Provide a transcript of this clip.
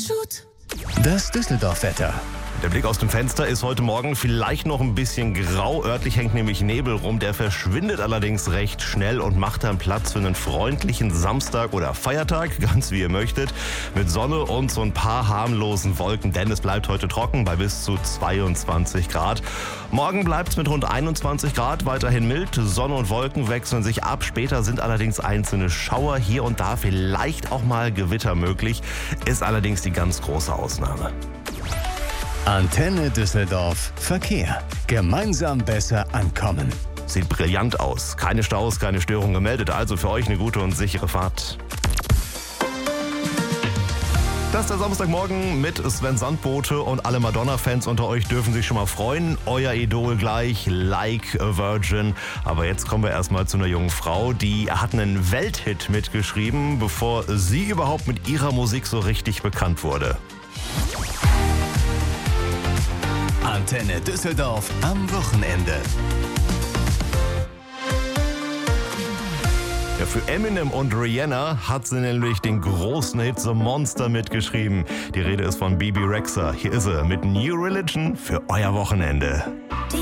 Shoot. Das Düsseldorf-Wetter. Der Blick aus dem Fenster ist heute Morgen vielleicht noch ein bisschen grau. Örtlich hängt nämlich Nebel rum. Der verschwindet allerdings recht schnell und macht dann Platz für einen freundlichen Samstag oder Feiertag, ganz wie ihr möchtet, mit Sonne und so ein paar harmlosen Wolken, denn es bleibt heute trocken bei bis zu 22 Grad. Morgen bleibt es mit rund 21 Grad weiterhin mild. Sonne und Wolken wechseln sich ab. Später sind allerdings einzelne Schauer, hier und da vielleicht auch mal Gewitter möglich. Ist allerdings die ganz große Ausnahme. Antenne Düsseldorf Verkehr. Gemeinsam besser ankommen. Sieht brillant aus. Keine Staus, keine Störung gemeldet. Also für euch eine gute und sichere Fahrt. Das ist der Samstagmorgen mit Sven Sandbote und alle Madonna-Fans unter euch dürfen sich schon mal freuen. Euer Idol gleich, Like a Virgin. Aber jetzt kommen wir erstmal zu einer jungen Frau, die hat einen Welthit mitgeschrieben, bevor sie überhaupt mit ihrer Musik so richtig bekannt wurde. Antenne Düsseldorf am Wochenende. Ja, für Eminem und Rihanna hat sie nämlich den großen Hit The Monster mitgeschrieben. Die Rede ist von Bebe Rexha. Hier ist sie mit New Religion für euer Wochenende. Die